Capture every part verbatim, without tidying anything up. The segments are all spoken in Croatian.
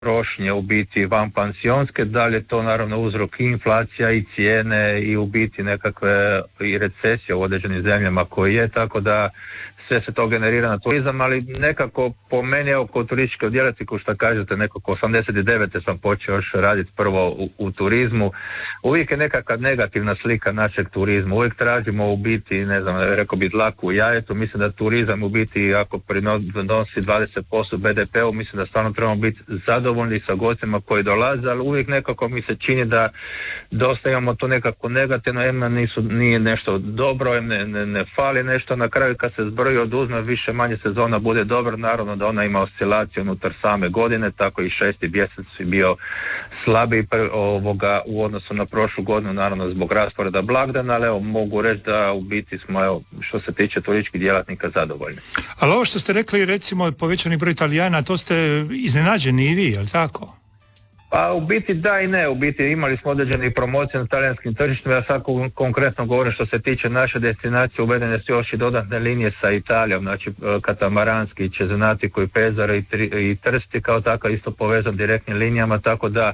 potrošnje u biti vanpansionske, da li je to naravno uzrok i inflacija i cijene i u biti nekakve i recesije u određenim zemljama koji je, tako da sve se to generira na turizam, ali nekako po meni, evo kod turističke djelatniku što kažete, nekako osamdeset devete sam počeo još raditi prvo u, u turizmu, uvijek je nekakva negativna slika našeg turizma, uvijek tražimo u biti, ne znam, rekao bi dlaku u jajetu, mislim da turizam u biti ako prinosi dvadeset posto be de pe u, mislim da stvarno trebamo biti zadovoljni sa gostima koji dolaze, ali uvijek nekako mi se čini da dosta imamo to nekako negativno, em nisu, nije nešto dobro, em ne, ne, ne fali nešto, na kraju kad se zbroji oduzme više manje sezona bude dobro, naravno da ona ima oscilaciju unutar same godine, tako i šesti mjesec je bio slabiji ovoga u odnosu na prošlu godinu, naravno zbog rasporeda blagdana, ali evo mogu reći da u biti smo, evo, što se tiče turističkih djelatnika, zadovoljni. Ali ovo što ste rekli, recimo povećani broj Italijana, to ste iznenađeni i vi, je li tako? Pa u biti da i ne, u biti imali smo određene promocije na talijanskim tržištima, ja sad konkretno govorim što se tiče naše destinacije, uvedene su još i dodatne linije sa Italijom, znači katamaranski, Cesenatico i Pesaro i, i Trsti kao takav isto povezan direktnim linijama, tako da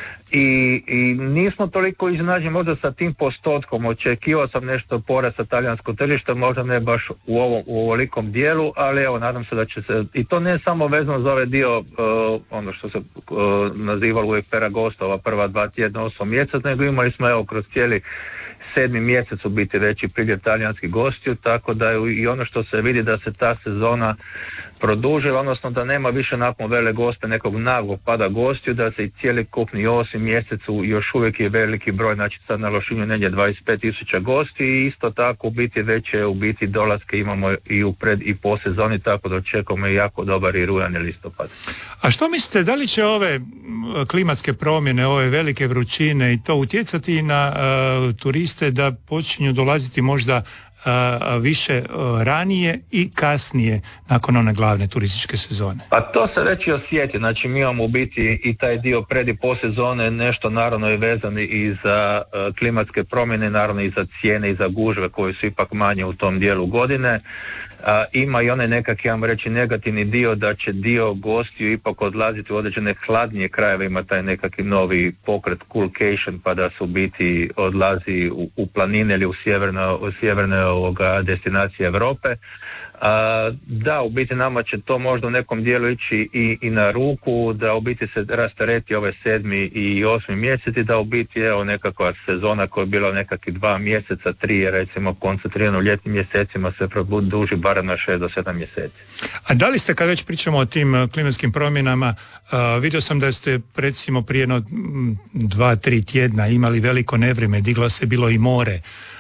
I, i nismo toliko iznenađeni možda sa tim postotkom, očekivao sam nešto porast sa talijansko tržište, možda ne baš u ovom u ovolikom dijelu, ali evo nadam se da će se, i to ne samo vezano za ovaj dio, uh, ono što se uh, nazivalo uvijek Ferragosto, ova prva dva tjedna, osam mjesec, nego imali smo evo kroz cijeli sedmi mjesec u biti veći priljev talijanskih gostiju, tako da je i ono što se vidi da se ta sezona produžila, odnosno da nema više nakon vele goste nekog naglog pada gostiju, da se i cijeli kupni osmi mjesecu još uvijek je veliki broj, znači sad na Lošinju negdje dvadeset pet tisuća gosti i isto tako u biti veće u biti dolaske imamo i u pred i po sezoni, tako da očekujemo jako dobar i rujan i listopad. A što mislite, da li će ove klimatske promjene, ove velike vrućine i to utjecati na uh, turiste da počinju dolaziti možda Uh, više uh, ranije i kasnije nakon one glavne turističke sezone? Pa to se već i osjeti, znači mi imamo u biti i taj dio pred i po sezone, nešto naravno je vezano i za uh, klimatske promjene, naravno i za cijene i za gužve koje su ipak manje u tom dijelu godine. Uh, ima i onaj nekak, ja vam reći, negativni dio da će dio gostiju ipak odlaziti u određene hladnije krajeve, ima taj nekakvi novi pokret coolcation, pa da se u biti odlazi u, u planine ili u sjeverne, u sjeverne ovoga destinacije Europe. A, da, u biti nama će to možda u nekom dijelu ići i, i na ruku, da u biti se rastereti ove sedmi i osmi mjeseci, da u biti evo nekakva sezona koja je bila nekakvi dva mjeseca, tri recimo koncentrirano u ljetnim mjesecima se produži barem na šest do sedam mjeseci. A da li ste, kad već pričamo o tim klimatskim promjenama, uh, vidio sam da ste recimo prije jedno dva, tri tjedna imali veliko nevrijeme, diglo se bilo i more.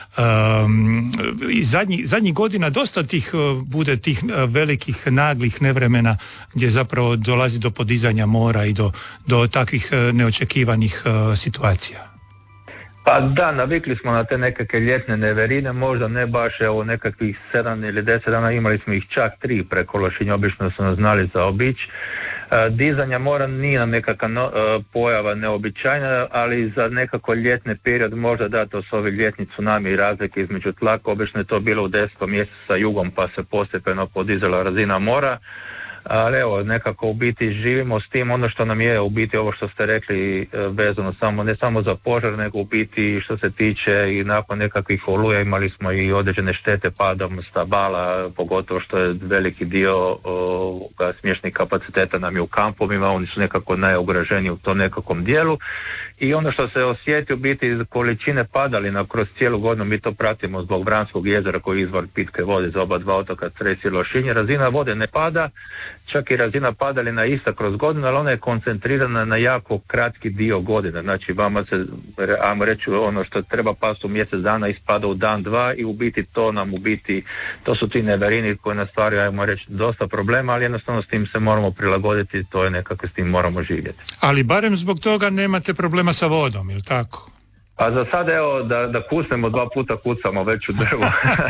Um, i zadnjih zadnji godina dosta tih uh, bude tih uh, velikih naglih nevremena gdje zapravo dolazi do podizanja mora i do, do takvih uh, neočekivanih uh, situacija. Pa da, navikli smo na te nekakve ljetne neverine, možda ne baš evo nekakvih sedam ili deset dana, imali smo ih čak tri preko Lošinja, obično su nas znali zaobići. Dizanja mora nije nam nekakva no, pojava neobičajna, ali za nekako ljetni period možda da, to su ovi ljetni tsunami i razlike između tlaka, obično je to bilo u desetom mjesecu sa jugom pa se postepeno podizala razina mora. Ali evo, nekako u biti živimo s tim, ono što nam je u biti ovo što ste rekli vezano samo, ne samo za požar, nego u biti što se tiče i nakon nekakvih oluja imali smo i određene štete padom stabala, pogotovo što je veliki dio o, smješnih kapaciteta nam je u kampovima, oni su nekako najugroženiji u tom nekakvom dijelu i ono što se osjeti u biti količine padalina kroz cijelu godinu, mi to pratimo zbog Vranskog jezera koji je izvor pitke vode za oba dva otoka Cres i Lošinje, razina vode ne pada, čak i razina padalina ista kroz godinu, ali ona je koncentrirana na jako kratki dio godine. Znači vama se, ajmo reći, ono što treba pasti u mjesec dana ispada u dan, dva i u biti to nam u biti, to su ti neverini koji nas stvaraju, ajmo reći, dosta problema, ali jednostavno s tim se moramo prilagoditi, to je nekako s tim moramo živjeti. Ali barem zbog toga nemate problema sa vodom, ili tako? Pa za sad evo da, da kucnemo, dva puta kucamo već u drvo.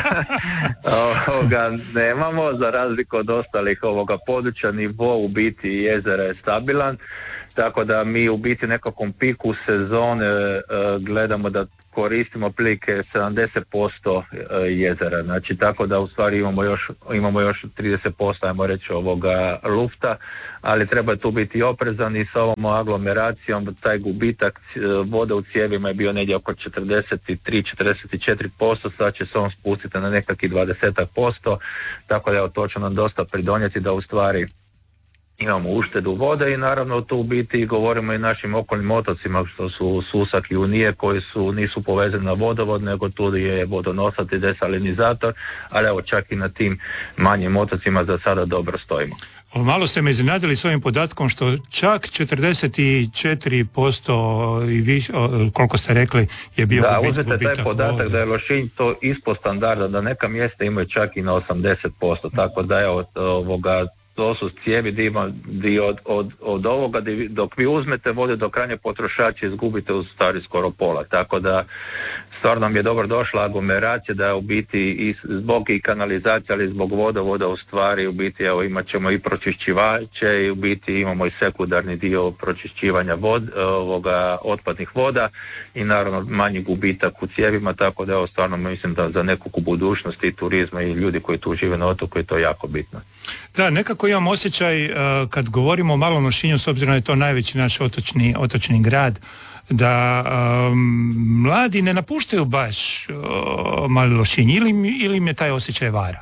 ovoga nemamo, za razliku od ostalih ovoga područja, nivo u biti jezera je stabilan, tako da mi u biti nekakvom piku sezone e, gledamo da koristimo otprilike sedamdeset posto jezera, znači tako da u stvari imamo još, imamo još trideset posto, ajmo reći, ovoga lufta, ali treba tu biti oprezan i sa ovom aglomeracijom taj gubitak vode u cijevima je bio negdje oko četrdeset tri do četrdeset četiri posto, sad će se on spustiti na nekakvih dvadeset posto, tako da je to će nam dosta pridonijeti da u stvari imamo uštedu vode i naravno tu u biti govorimo i našim okolnim otocima što su Susak i Unije koji su, nisu povezani na vodovod nego tu je vodonosac i desalinizator, ali evo čak i na tim manjim otocima za sada dobro stojimo. Malo ste me iznenadili s ovim podatkom što čak četrdeset četiri posto i više, koliko ste rekli, je bio da, gubitak. Da, uzmete taj podatak vode. Da je Lošinj to ispod standarda, da neka mjesta imaju čak i na osamdeset posto, tako da je od ovoga to su cijevi di, ima, di od, od, od ovoga, di, dok vi uzmete vode do krajnje potrošača izgubite u stvari skoro pola, tako da stvarno nam je dobro došla aglomeracija da je u biti i zbog i kanalizacije, ali zbog vodovoda u stvari u biti evo imat ćemo i pročišćivače i u biti imamo i sekundarni dio pročišćivanja vod, ovoga, otpadnih voda i naravno manji gubitak u cijevima, tako da evo stvarno mislim da za neku budućnost i turizma i ljudi koji tu žive na otoku je to jako bitno. Da, nekako imam osjećaj uh, kad govorimo o Malom Lošinju, s obzirom da je to najveći naš otočni, otočni grad, da um, mladi ne napuštaju baš uh, Mali Lošinj ili, ili im je taj osjećaj vara?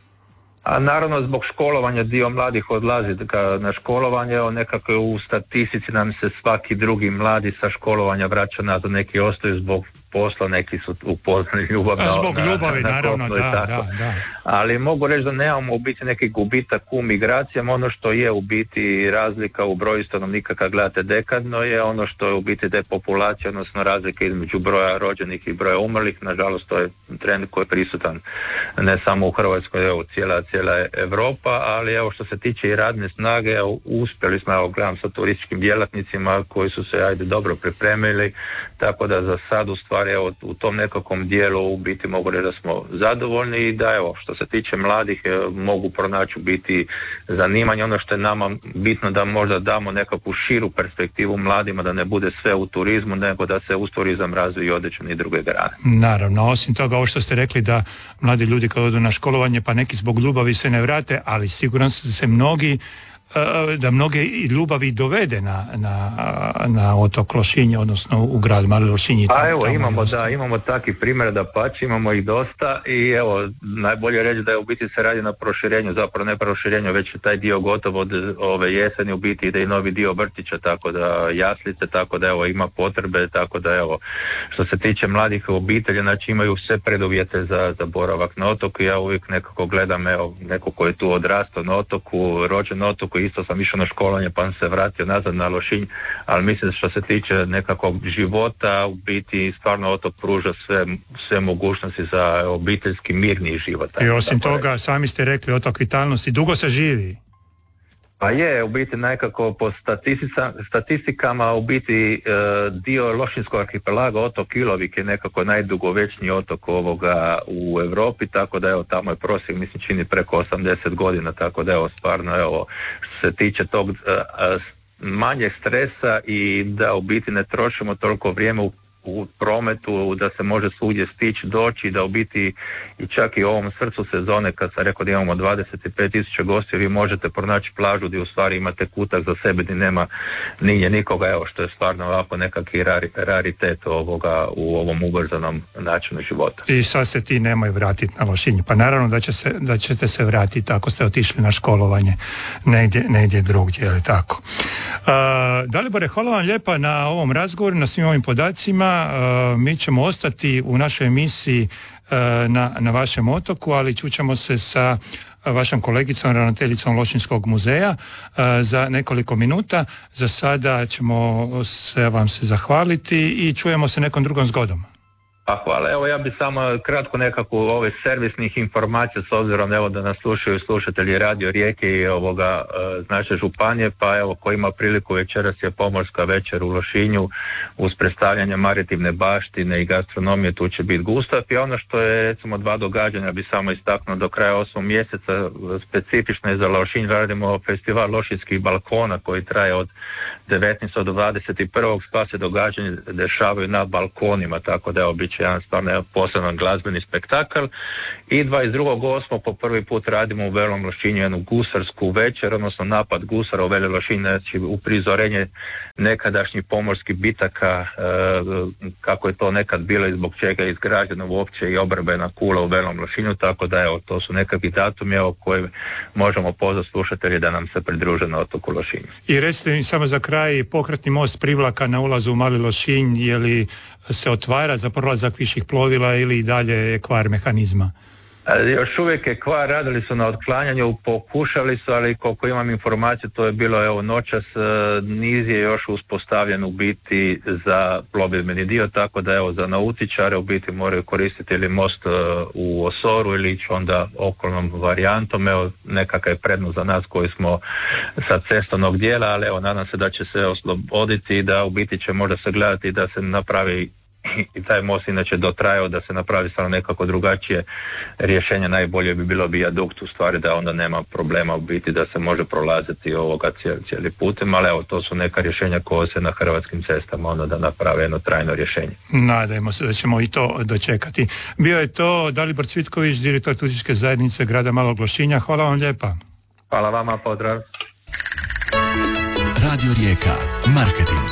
A naravno zbog školovanja dio mladih odlazi na školovanje, evo nekako u statistici nam se svaki drugi mladi sa školovanja vraća nazad, neki ostaju zbog posla, neki su upoznali ljubav na, zbog ljubavi, na, na naravno, da, da, da. Ali mogu reći da nemamo u biti neki gubitak u migracijama, ono što je u biti razlika u broju stanovnika kad gledate dekadno je ono što je u biti depopulacija, odnosno razlika između broja rođenih i broja umrlih, nažalost to je trend koji je prisutan ne samo u Hrvatskoj, evo cijela, cijela Europa, ali evo što se tiče i radne snage, evo, uspjeli smo, evo gledam sa turističkim djelatnicima koji su se ajde dobro pripremili, tako da za sad u stvari evo, u tom nekakvom dijelu u biti mogu reći da smo zadovoljni i da evo što se tiče mladih evo, mogu pronaći u biti zanimanje, ono što je nama bitno da možda damo nekakvu širu perspektivu mladima, da ne bude sve u turizmu nego da se uz turizam razviju i određene druge grane. Naravno, osim toga ovo što ste rekli da mladi ljudi kad odu na školovanje pa neki zbog ljubavi se ne vrate, ali siguran sam da se mnogi da mnoge ljubavi dovede na, na, na otok Lošinj, odnosno u grad Mali Lošinj. Pa evo imamo, da, imamo takvi primjer da pači, imamo ih dosta i evo najbolje reći da je u biti se radi na proširenju, zapravo ne proširenju, već je taj dio gotovo od ove jeseni u biti ide i novi dio vrtića, tako da jaslice, tako da evo ima potrebe, tako da evo što se tiče mladih obitelji, znači imaju sve preduvjete za, za boravak na otoku i ja uvijek nekako gledam evo neko ko je tu odrastao na otoku, rođen na otoku, isto sam išao na školanje pa sam se vratio nazad na Lošinj, ali mislim što se tiče nekakvog života u biti stvarno otok pruža sve, sve mogućnosti za obiteljski mirni život. I osim toga sami ste rekli otok vitalnosti, dugo se živi. Pa je, u biti nekako po statistikama u biti e, dio Lošinjskog arhipelaga, otok Ilovik je nekako najdugovečniji otok ovoga u Europi, tako da evo tamo je prosjek mislim čini preko osamdeset godina, tako da evo stvarno evo što se tiče tog e, manje stresa i da u biti ne trošimo toliko vrijeme u u prometu, da se može svugdje stići, doći, da u biti i čak i u ovom srcu sezone kad sam rekao da imamo dvadeset pet tisuća gostiju, vi možete pronaći plažu gdje u stvari imate kutak za sebe gdje nema nije nikoga, evo što je stvarno ovako nekakvi rari, raritet ovoga u ovom ubrzanom načinu života. I sad se ti nemoj vratiti na Lošinj, pa naravno da, će se, da ćete se vratiti ako ste otišli na školovanje negdje, negdje drugdje, ili tako. Uh, Dalibore, hvala vam lijepa na ovom razgovoru, na svim ovim podacima. Uh, mi ćemo ostati u našoj emisiji uh, na, na vašem otoku, ali čućemo se sa vašom kolegicom, ravnateljicom Lošinjskog muzeja uh, za nekoliko minuta. Za sada ćemo se vam se zahvaliti i čujemo se nekom drugom zgodom. Pa hvala. Evo ja bih samo kratko nekako ove servisnih informacija s obzirom evo da nas slušaju slušatelji Radio Rijeke i ovoga e, naše županije, pa evo ko ima priliku večeras je pomorska večer u Lošinju uz predstavljanje maritimne baštine i gastronomije, tu će biti Gustav i ono što je recimo dva događanja bi samo istaknuo do kraja osmog mjeseca, specifično je za Lošinj, radimo festival Lošinskih balkona koji traje od devetnaestog do dvadeset prvog sva se događanja dešavaju na balkonima, tako da evo bit će jedan stvarno poseban glazbeni spektakl i dvadeset drugog osmog po prvi put radimo u Velom Lošinju jednu gusarsku večer, odnosno napad gusara u Veli Lošinj, znači u prizorenje nekadašnjih pomorskih bitaka, e, kako je to nekad bilo i zbog čega je izgrađeno uopće i obrambena kula u Velom Lošinju, tako da evo to su nekakvi datumi evo koje možemo pozvati slušatelji da nam se pridruže na otoku Lošinju. I recite mi samo za kraj, pokretni most Privlaka na ulazu u Mali Lošinj, je li se otvara za prolazak viših plovila ili i dalje je kvar mehanizma? Još uvijek je kvar, radili su na otklanjanju, pokušali su, ali koliko imam informaciju, to je bilo evo noćas, niz je još uspostavljen u biti za plovidbeni dio, tako da evo za nautičare u biti moraju koristiti ili most u Osoru ili ići onda okolnom varijantom, evo nekakav je prednost za nas koji smo sa cestovnog dijela, ali evo nadam se da će se osloboditi i da u biti će možda se gledati da se napravi i taj most inače dotrajao, da se napravi samo nekako drugačije rješenje, najbolje bi bilo vijadukt u stvari da onda nema problema u biti da se može prolaziti ovoga cijeli, cijeli putem, ali evo to su neka rješenja koja se na hrvatskim cestama onda da naprave jedno trajno rješenje. Nadajmo se da ćemo i to dočekati. Bio je to Dalibor Cvitković, direktor turističke zajednice grada Malog Lošinja. Hvala vam lijepa. Hvala vama, pozdrav. Radio Rijeka, marketing.